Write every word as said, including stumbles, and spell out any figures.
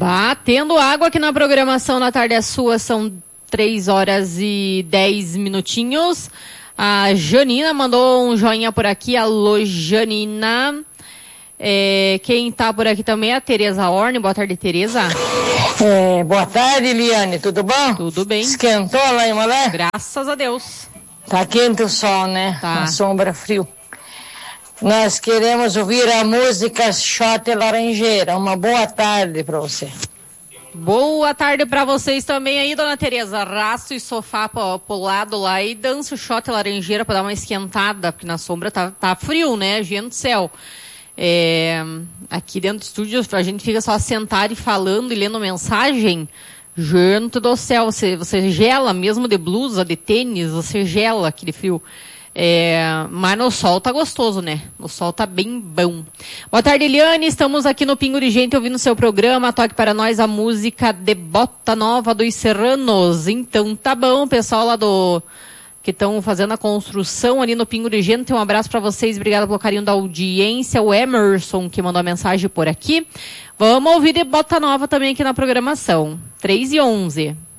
Batendo água aqui na programação na tarde é sua, são três horas e dez minutinhos. A Janina mandou um joinha por aqui. Alô, Janina. É, quem tá por aqui também é a Tereza Orne. Boa tarde, Tereza. É, boa tarde, Eliane. Tudo bom? Tudo bem. Esquentou lá em Malé? Graças a Deus. Tá quente o sol, né? Tá. Na sombra, frio. Nós queremos ouvir a música Shot Laranjeira. Uma boa tarde para você. Boa tarde para vocês também aí, dona Tereza. Arrasto e sofá pro, pro lado lá e dança o shot laranjeira para dar uma esquentada, porque na sombra tá, tá frio, né? Gente do céu. É, aqui dentro do estúdio a gente fica só sentado e falando e lendo mensagem. Gente do céu, você, você gela mesmo de blusa, de tênis, você gela aquele frio. É, mas no sol tá gostoso, né? No sol tá bem bom. Boa tarde, Eliane. Estamos aqui no Pingo de Gente ouvindo o seu programa. Toque para nós a música de Bota Nova dos Serranos. Então tá bom, pessoal lá do que estão fazendo a construção ali no Pingo de Gente. Um abraço para vocês. Obrigada pelo carinho da audiência. O Emerson que mandou a mensagem por aqui. Vamos ouvir de Bota Nova também aqui na programação. três e onze.